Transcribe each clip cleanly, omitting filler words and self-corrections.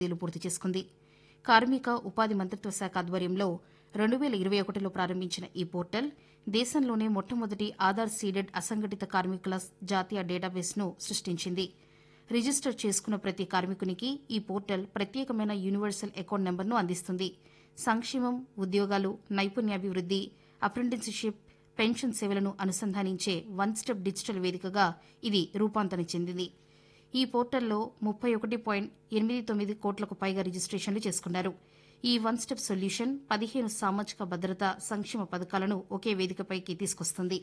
పూర్తి చేసుకుంది. కార్మిక ఉపాధి మంత్రిత్వ శాఖ ఆధ్వర్యంలో 2021లో ప్రారంభించిన ఈ పోర్టల్ దేశంలోనే మొట్టమొదటి ఆధార్ సీడెడ్ అసంఘటిత కార్మికుల జాతీయ డేటాబేస్ను సృష్టించింది. రిజిస్టర్ చేసుకున్న ప్రతి కార్మికునికి ఈ పోర్టల్ ప్రత్యేకమైన యూనివర్సల్ అకౌంట్ నెంబర్ను అందిస్తుంది. సంక్షేమం, ఉద్యోగాలు, నైపుణ్యాభివృద్ది, అప్రెంటిస్షిప్, పెన్షన్ సేవలను అనుసంధానించే వన్ స్టెప్ డిజిటల్ వేదికగా ఇది రూపాంతరం చెందింది. ఈ పోర్టల్లో 31.89 కోట్లకు పైగా రిజిస్ట్రేషన్లు చేసుకున్నారు. ఈ వన్ స్టెప్ సొల్యూషన్ 15 సామాజిక భద్రత సంక్షేమ పథకాలను ఒకే వేదికపైకి తీసుకొస్తుంది.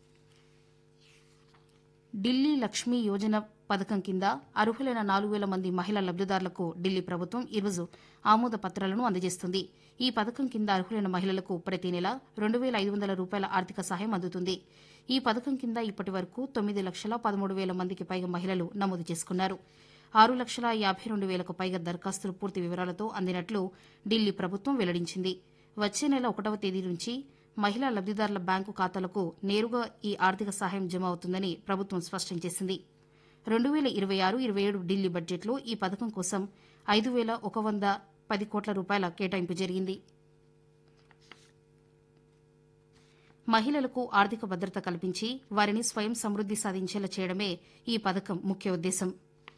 ఢిల్లీ లక్ష్మీ యోజన పథకం కింద అర్హులైన 4,000 మంది మహిళా లబ్దిదారులకు ఢిల్లీ ప్రభుత్వం ఈరోజు ఆమోద పత్రాలను అందజేస్తుంది. ఈ పథకం కింద అర్హులైన మహిళలకు ప్రతి నెల 2,500 రూపాయల ఆర్థిక సహాయం అందుతుంది. ఈ పథకం కింద ఇప్పటి వరకు 9,13,000 మందికి పైగా మహిళలు నమోదు చేసుకున్నారు. 6,52,000కు పైగా దరఖాస్తులు పూర్తి వివరాలతో అందినట్లు ఢిల్లీ ప్రభుత్వం వెల్లడించింది. వచ్చే నెల 1వ తేదీ నుంచి మహిళా లబ్దిదారుల బ్యాంకు ఖాతాలకు నేరుగా ఈ ఆర్థిక సహాయం జమ అవుతుందని ప్రభుత్వం స్పష్టం చేసింది. 2026-27 ఢిల్లీ బడ్జెట్లో ఈ పథకం కోసం 5,110 కోట్ల రూపాయల కేటాయింపు జరిగింది. మహిళలకు ఆర్థిక భద్రత కల్పించి వారిని స్వయం సమృద్ది సాధించేలా చేయడమే ఈ పథకం ముఖ్య ఉద్దేశం.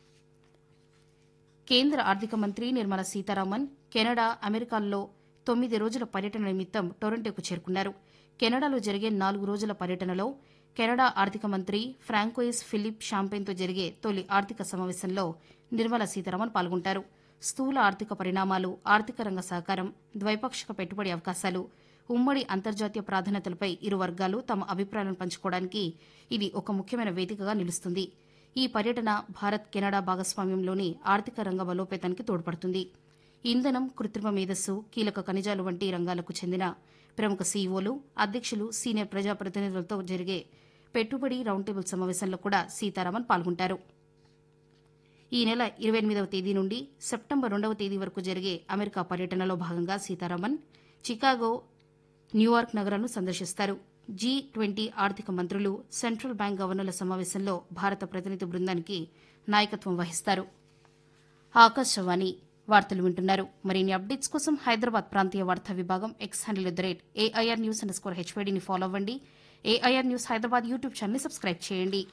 కేంద్ర ఆర్థిక మంత్రి నిర్మలా సీతారామన్ కెనడా, అమెరికాల్లో 9 రోజుల పర్యటన నిమిత్తం టొరంటోకు చేరుకున్నారు. కెనడాలో జరిగే 4 రోజుల పర్యటనలో కెనడా ఆర్థిక మంత్రి ఫ్రాంకోయిస్ ఫిలిప్ షాంపెన్తో జరిగే తొలి ఆర్థిక సమావేశంలో నిర్మలా సీతారామన్ పాల్గొంటారు. స్థూల ఆర్థిక పరిణామాలు, ఆర్థిక రంగ సహకారం, ద్వైపాక్షిక పెట్టుబడి అవకాశాలు, ఉమ్మడి అంతర్జాతీయ ప్రాధాన్యతలపై ఇరు వర్గాలు తమ అభిప్రాయాలను పంచుకోవడానికి ఇది ఒక ముఖ్యమైన వేదికగా నిలుస్తుంది. ఈ పర్యటన భారత్ కెనడా భాగస్వామ్యంలోని ఆర్థిక రంగ బలోపేతానికి తోడ్పడుతుంది. ఇంధనం, కృత్రిమ మేధస్సు, కీలక ఖనిజాలు వంటి రంగాలకు చెందిన ప్రముఖ సీఈఓలు, అధ్యక్షులు, సీనియర్ ప్రజాప్రతినిధులతో జరిగే పెట్టుబడి రౌండ్ టేబుల్ సమావేశంలో కూడా సీతారామన్ పాల్గొంటారు. ఈ నెల 28వ తేదీ నుండి సెప్టెంబర్ 2వ తేదీ వరకు జరిగే అమెరికా పర్యటనలో భాగంగా సీతారామన్ చికాగో, న్యూయార్క్ నగరాలను సందర్శిస్తారు. G20 ఆర్థిక మంత్రులు, సెంట్రల్ బ్యాంక్ గవర్నర్ల సమావేశంలో భారత ప్రతినిధి బృందానికి నాయకత్వం వహిస్తారు. ఆకాశవాణి వార్తలు వింటున్నారు. మరిన్ని అప్డేట్స్ కోసం హైదరాబాద్ ప్రాంతీయ వార్తా విభాగం ఎక్స్ హ్యాండిల్ @AIR_News_HYDని ఫాలో అవ్వండి. AIR న్యూస్ హైదరాబాద్ యూట్యూబ్ ఛానల్ని సబ్స్క్రైబ్ చేయండి.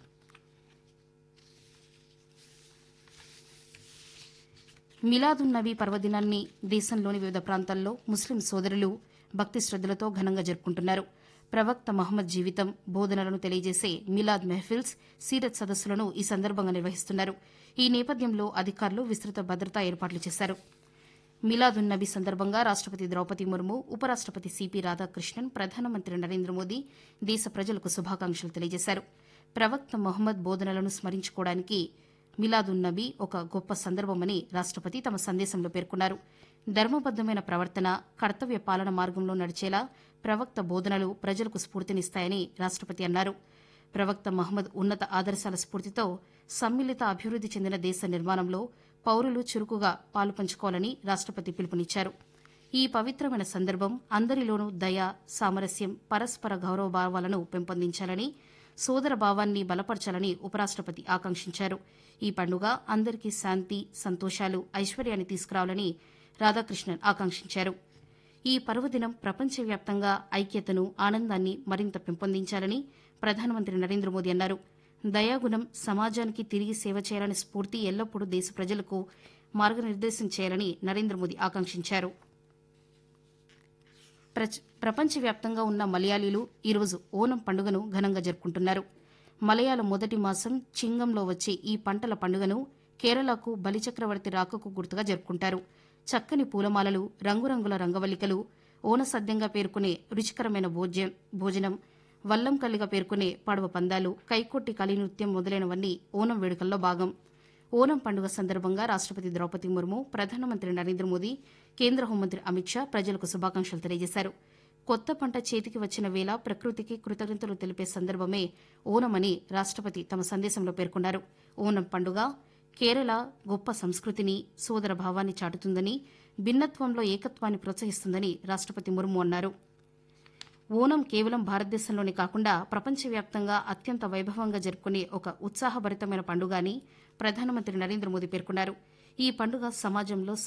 మిలాదున్ నబీ పర్వదినాన్ని దేశంలోని వివిధ ప్రాంతాల్లో ముస్లిం సోదరులు భక్తి శ్రద్దలతో ఘనంగా జరుపుకుంటున్నారు. ప్రవక్త మహమ్మద్ జీవితం, బోధనలను తెలియజేసే మిలాద్ మెహఫిల్స్, సీరత్ సదస్సులను ఈ సందర్భంగా నిర్వహిస్తున్నారు. ఈ నేపథ్యంలో అధికారులు విస్తృత భద్రతా ఏర్పాట్లు చేశారు. మిలాదున్ నబీ సందర్భంగా రాష్టపతి ద్రౌపది ముర్ము, ఉపరాష్టపతి సిపి రాధాకృష్ణన్, ప్రధానమంత్రి నరేంద్ర మోదీ దేశ ప్రజలకు శుభాకాంక్షలు తెలియజేశారు. ప్రవక్త మహమ్మద్ బోధనలను స్మరించుకోవడానికి మిలాదున్ నబీ ఒక గొప్ప సందర్భమని రాష్టపతి తమ సందేశంలో పేర్కొన్నారు. ధర్మబద్దమైన ప్రవర్తన, కర్తవ్య పాలన మార్గంలో నడిచేలా ప్రవక్త బోధనలు ప్రజలకు స్ఫూర్తినిస్తాయని రాష్టపతి అన్నారు. ప్రవక్త మహమ్మద్ ఉన్నత ఆదర్శాల స్ఫూర్తితో సమ్మిళిత అభివృద్ది చెందిన దేశ నిర్మాణంలో పౌరులు చురుకుగా పాలుపంచుకోవాలని రాష్టపతి పిలుపునిచ్చారు. ఈ పవిత్రమైన సందర్భం అందరిలోనూ దయ, సామరస్యం, పరస్పర గౌరవ భావాలను పెంపొందించాలని, సోదర భావాన్ని బలపరచాలని ఉపరాష్టపతి ఆకాంక్షించారు. ఈ పండుగ అందరికీ శాంతి, సంతోషాలు, ఐశ్వర్యాన్ని తీసుకురావాలని రాధాకృష్ణన్ ఆకాంక్షించారు. ఈ పర్వదినం ప్రపంచవ్యాప్తంగా ఐక్యతను, ఆనందాన్ని మరింత పెంపొందించాలని ప్రధానమంత్రి నరేంద్ర మోదీ అన్నారు. దయాగుణం, సమాజానికి తిరిగి సేవ చేయాలనే స్ఫూర్తి ఎల్లప్పుడూ దేశ ప్రజలకు మార్గనిర్దేశం చేయాలని నరేంద్ర మోదీ ఆకాంక్షించారు. ప్రపంచవ్యాప్తంగా ఉన్న మలయాళీలు ఈరోజు ఓనం పండుగను ఘనంగా జరుపుకుంటున్నారు. మలయాళ మొదటి మాసం చింగంలో వచ్చే ఈ పంటల పండుగను కేరళకు బలిచక్రవర్తి రాకకు గుర్తుగా జరుపుకుంటారు. చక్కని పూలమాలలు, రంగురంగుల రంగవల్లికలు, ఓనసద్యంగా పేర్కొనే రుచికరమైన భోజనం, వల్లంకల్లిగా పేర్కొనే పడవ పందాలు, కైకొట్టి కలినృత్యం మొదలైనవన్నీ ఓనం వేడుకల్లో భాగం. ఓనం పండుగ సందర్భంగా రాష్టపతి ద్రౌపది ముర్ము, ప్రధానమంత్రి నరేంద్ర మోదీ, కేంద్ర హోంమంత్రి అమిత్ షా ప్రజలకు శుభాకాంక్షలు తెలియజేశారు. కొత్త పంట చేతికి వచ్చిన వేళ ప్రకృతికి కృతజ్ఞతలు తెలిపే సందర్భమే ఓనమని రాష్టపతి తమ సందేశంలో పేర్కొన్నారు. ఓనం పండుగ కేరళ గొప్ప సంస్కృతిని, సోదర భావాన్ని చాటుతుందని, భిన్నత్వంలో ఏకత్వాన్ని ప్రోత్సహిస్తుందని రాష్టపతి ముర్ము అన్నారు. ఓనం కేవలం భారతదేశంలోనే కాకుండా ప్రపంచవ్యాప్తంగా అత్యంత వైభవంగా జరుపుకునే ఒక ఉత్సాహభరితమైన పండుగ అని ప్రధానమంత్రి నరేంద్ర మోదీ పేర్కొన్నారు. ఈ పండుగ సమాజంలో